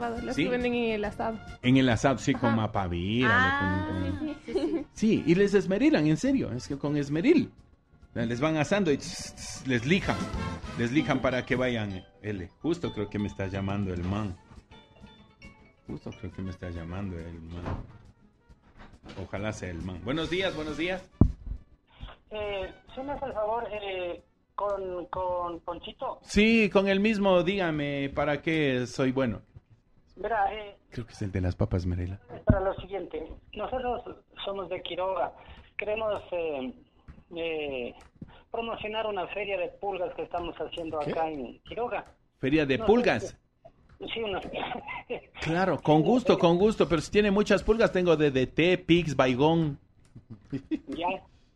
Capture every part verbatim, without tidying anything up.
probado, las ¿Sí? que venden en el asado. En el asado, sí, con Ajá. mapavira. Ah, con- con- sí, sí. Sí, y les esmerilan, en serio, es que con esmeril. Les van asando y tss, tss, les lijan. Les lijan para que vayan. L. Justo creo que me está llamando el man. Justo creo que me está llamando el man. Ojalá sea el man. Buenos días, buenos días. Eh, si me hace el favor, eh, con, con Ponchito. Sí, con el mismo, dígame, ¿para qué soy bueno? Verá, eh, Creo que es el de las papas, Merela. es para lo siguiente. Nosotros somos de Quiroga. Queremos eh, eh, promocionar una feria de pulgas que estamos haciendo acá en Quiroga. Feria de No, pulgas. Sí, una... Claro, con gusto, con gusto, pero si tiene muchas pulgas, tengo D D T, Pix, Baigón. Ya.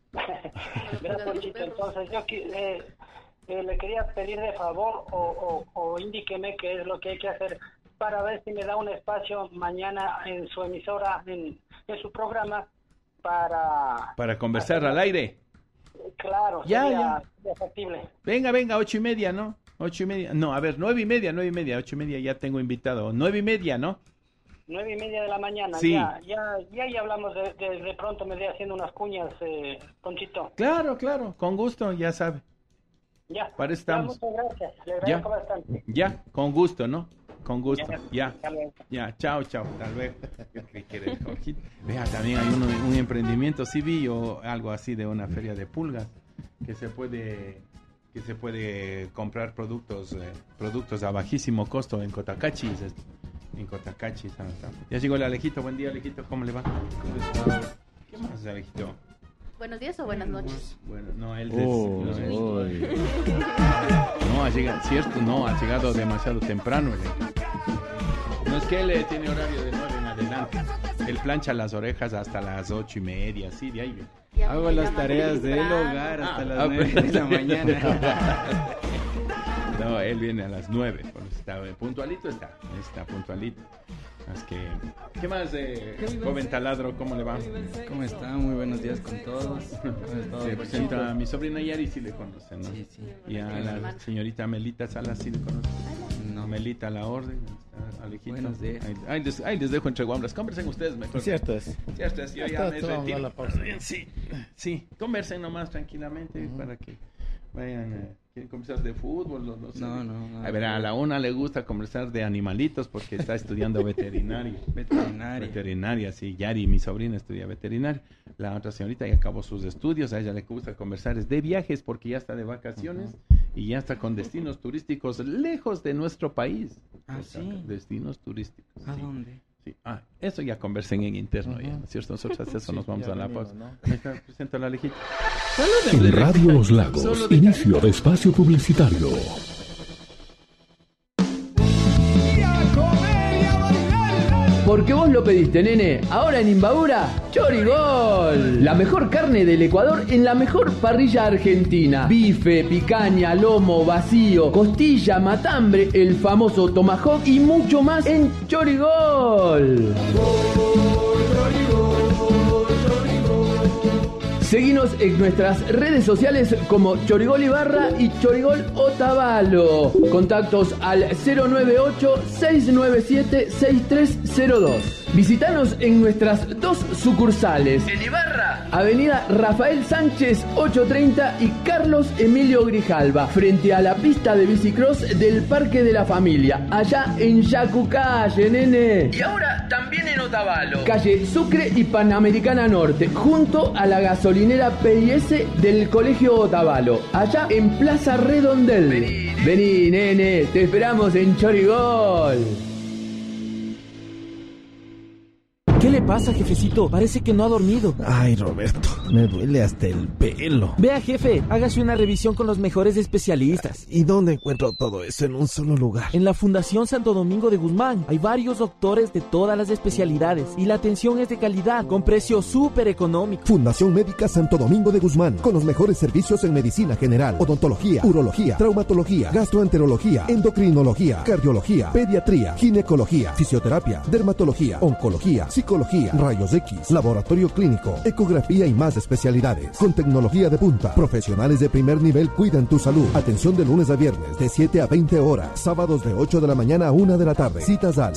Verá, Ponchito, entonces yo qui- eh, eh, le quería pedir de favor o, o, o indíqueme qué es lo que hay que hacer para ver si me da un espacio mañana en su emisora, en, en su programa, para... Para conversar al aire. Claro, Ya, sería, ya. sería factible. Venga, venga, ocho y media, ¿no? Ocho y media. No, a ver, nueve y media, nueve y media, ocho y media ya tengo invitado. Nueve y media, ¿no? Nueve y media de la mañana, Sí. ya, ya, ya, ya hablamos de, de, de pronto, me voy haciendo unas cuñas, eh, Ponchito. Claro, claro, con gusto, ya sabe. Ya, Para eso ya, estamos. muchas gracias, le Ya. agradezco bastante. Ya, con gusto, ¿no? Con gusto, ya. Hasta luego. Ya, chao, chao, tal vez. Yo creí que era el Jorgito. Vea, también hay uno, un emprendimiento, sí vi yo algo así de una feria de pulgas, que se puede que se puede comprar productos eh, productos a bajísimo costo en Cotacachis, es- en Cotacachis. ah, está. Ya llegó el Alejito, buen día Alejito, ¿cómo le va? ¿Qué más, Alejito? ¿Buenos días o buenas noches? Bueno, no, él es... Oh, no, él- uy. no, ha llegado, cierto, no, ha llegado demasiado temprano. él. No es que él eh, tiene horario de nueve en adelante. Él plancha las orejas hasta las ocho y media, sí, de ahí. viene. Ya Hago me las llaman tareas del temprano. hogar hasta Ah, las ah, nueve de la mañana. No, él viene a las nueve, por eso está eh, puntualito, está, está puntualito. Es que, ¿qué más, eh, joven taladro, cómo le va? ¿Cómo están? Muy buenos días con todos. ¿Cómo está todo, Se Ponchito? presenta a mi sobrina Yari, sí le conoce, ¿no? Sí, sí. Y a la señorita Melita Salas, sí le conoce. No. Melita La Orden, está Alejito. Buenos días. Ahí, ahí les, ahí les dejo entre guambras. Conversen ustedes mejor. Cierto es. Cierto es, yo ya Está- me está- vamos a retiro. la pausa. Sí, sí. Conversen nomás tranquilamente para que vayan. eh, ¿Quieren conversar de fútbol? No, no sé. No, no, no. A ver, a la una le gusta conversar de animalitos porque está estudiando veterinaria. Veterinaria. Veterinaria, sí. Yari, mi sobrina, estudia veterinaria. La otra señorita ya acabó sus estudios. A ella le gusta conversar es de viajes porque ya está de vacaciones y ya está con destinos turísticos lejos de nuestro país. Ah, O sea, sí. Destinos turísticos. ¿A sí. dónde? Sí. Ah, eso ya conversen en interno, ya, ¿no es cierto? Nosotros hasta eso Sí, nos vamos ya a la venimos, pausa. ¿no? Ahí está, presento a la Alejito. En Radio Los Lagos, inicio de espacio publicitario. Porque vos lo pediste, nene. Ahora en Imbabura, Chorigol. La mejor carne del Ecuador en la mejor parrilla argentina. Bife, picaña, lomo, vacío, costilla, matambre, el famoso tomahawk y mucho más en Chorigol. Seguinos en nuestras redes sociales como Chorigol Ibarra y Chorigol Otavalo. Contactos al cero nueve ocho, seis nueve siete, seis tres cero dos. Visítanos en nuestras dos sucursales. En Ibarra, Avenida Rafael Sánchez ochocientos treinta y Carlos Emilio Grijalva, frente a la pista de bicicross del Parque de la Familia, allá en Yacucalle, nene. Y ahora también en Otavalo, calle Sucre y Panamericana Norte, junto a la gasolinera P I S del Colegio Otavalo, allá en Plaza Redondel. Vení, Vení nene, te esperamos en Chorigol. ¿Qué le pasa, jefecito? Parece que no ha dormido. Ay, Roberto, me duele hasta el pelo. Vea, jefe, hágase una revisión con los mejores especialistas. ¿Y dónde encuentro todo eso en un solo lugar? En la Fundación Santo Domingo de Guzmán hay varios doctores de todas las especialidades y la atención es de calidad, con precio súper económico. Fundación Médica Santo Domingo de Guzmán, con los mejores servicios en medicina general, odontología, urología, traumatología, gastroenterología, endocrinología, cardiología, pediatría, ginecología, fisioterapia, dermatología, oncología, psicología, rayos X, laboratorio clínico, ecografía y más especialidades. Con tecnología de punta, profesionales de primer nivel cuidan tu salud. Atención de lunes a viernes de siete a veinte horas, sábados de ocho de la mañana a una de la tarde. Citas al